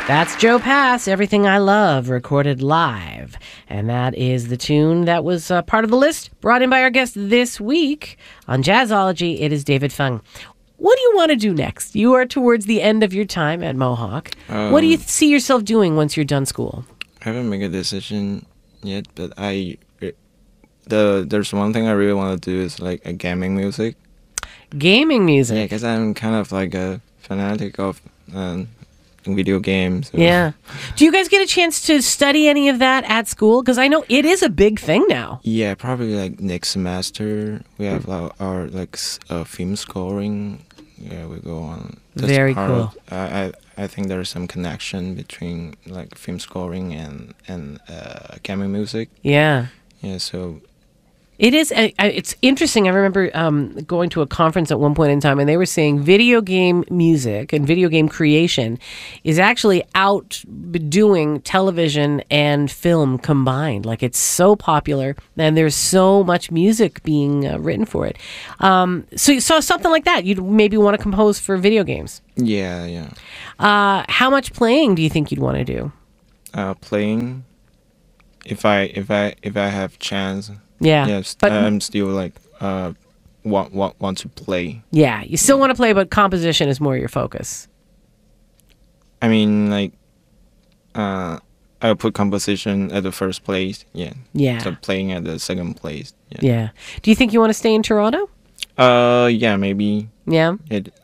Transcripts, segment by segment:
That's Joe Pass, Everything I Love, recorded live. And that is the tune that was part of the list brought in by our guest this week on Jazzology. It is David Fung. What do you want to do next? You are towards the end of your time at Mohawk. What do you see yourself doing once you're done school? I haven't made a decision yet, but there's one thing I really want to do is like a gaming music. Gaming music? Yeah, because I'm kind of like a fanatic of video games. So. Yeah. Do you guys get a chance to study any of that at school? Because I know it is a big thing now. Yeah, probably like next semester we have our film scoring. Yeah, we go on. That's very cool. I think there's some connection between like film scoring and gaming music. Yeah. Yeah, so. It is. It's interesting. I remember going to a conference at one point in time, and they were saying video game music and video game creation is actually outdoing television and film combined. Like, it's so popular, and there's so much music being written for it. So something like that, you'd maybe want to compose for video games. Yeah. How much playing do you think you'd want to do? Playing, if I have chance. Yeah, yes, but I'm still like want to play. Yeah, you still want to play, but composition is more your focus. I mean, like, I'll put composition at the first place. Yeah. So playing at the second place. Yeah. Do you think you want to stay in Toronto? Yeah, maybe. Yeah.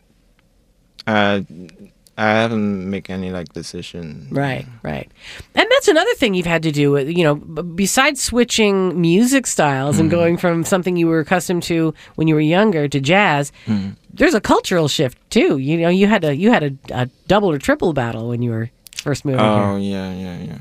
I haven't made any like decision. Right. And that's another thing you've had to do with, besides switching music styles and going from something you were accustomed to when you were younger to jazz, there's a cultural shift too. You had a double or triple battle when you were first moving here. Oh, yeah.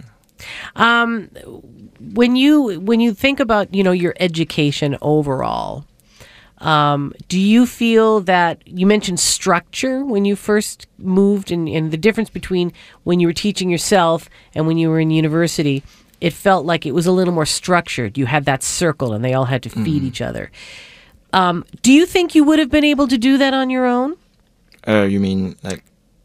When you think about, your education overall, do you feel that you mentioned structure when you first moved and the difference between when you were teaching yourself and when you were in university, it felt like it was a little more structured. You had that circle and they all had to feed each other. Do you think you would have been able to do that on your own? You mean like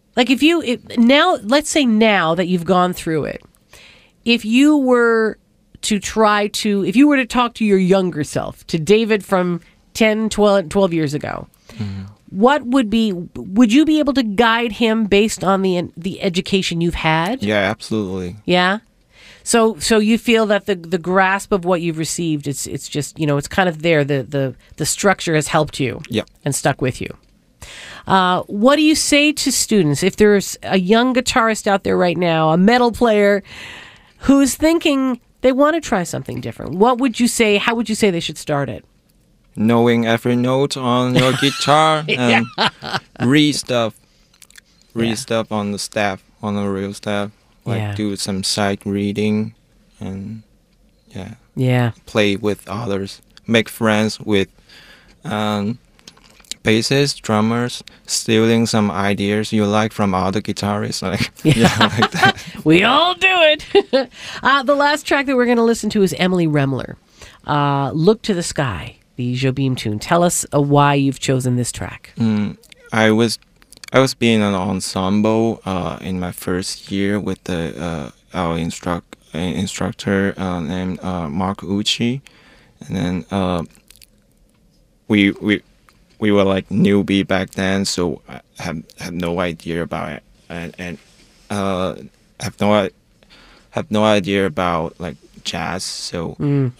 let's say now that you've gone through it, if you were to talk to your younger self, to David from 10, 12 years ago, would you be able to guide him based on the education you've had? Yeah, absolutely. Yeah? So you feel that the grasp of what you've received, it's just, it's kind of there, the structure has helped you and stuck with you. What do you say to students if there's a young guitarist out there right now, a metal player, who's thinking they want to try something different? What would you say? How would you say they should start it? Knowing every note on your guitar and read stuff on the staff, on the real staff, do some sight reading and play with others, make friends with bassists, drummers, stealing some ideas you like from other guitarists, like that. We all do it. The last track that we're going to listen to is Emily Remler, "Look to the Sky," the Jobim tune. Tell us why you've chosen this track. I was being an ensemble in my first year with our instructor named Mark Uchi, and then we were like newbie back then, so I had no idea about it, and have no idea about like jazz. So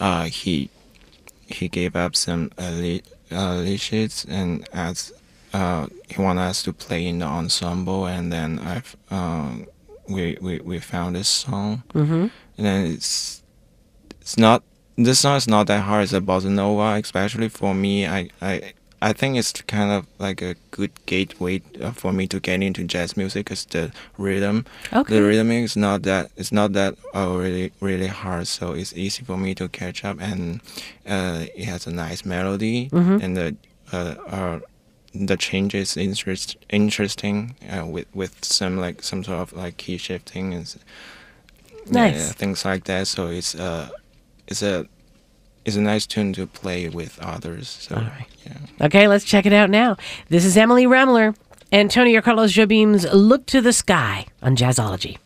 he gave up some lead sheets and asked he wanted us to play in the ensemble, and then we found this song, and then this song is not that hard. It's a bossa nova, especially for me. I think it's kind of like a good gateway for me to get into jazz music, because the rhythm, the rhythm is not that really hard, so it's easy for me to catch up, and it has a nice melody, and the changes interesting with some sort of like key shifting and things like that. So it's a nice tune to play with others. So, all right. Yeah. Okay, let's check it out now. This is Emily Remler, Antonio Carlos Jobim's "Look to the Sky" on Jazzology.